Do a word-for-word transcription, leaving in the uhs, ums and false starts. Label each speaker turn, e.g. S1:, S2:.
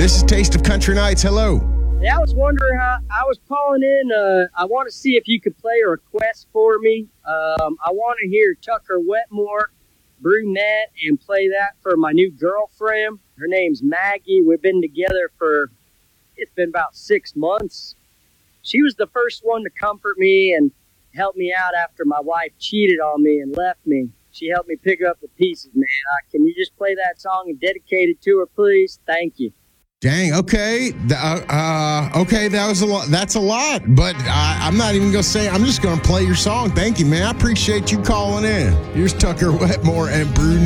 S1: This is Taste of Country Nights. Hello.
S2: Yeah, I was wondering how I was calling in. Uh, I want to see if you could play a request for me. Um, I want to hear Tucker Wetmore, Brunette, and play that for my new girlfriend. Her name's Maggie. We've been together for, it's been about six months. She was the first one to comfort me and help me out after my wife cheated on me and left me. She helped me pick up the pieces, man. Uh, can you just play that song and dedicate it to her, please? Thank you.
S1: Dang, okay. Uh, uh, okay, that was a lot. That's a lot, but I, I'm not even going to say, I'm just going to play your song. Thank you, man. I appreciate you calling in. Here's Tucker Wetmore and Brunette.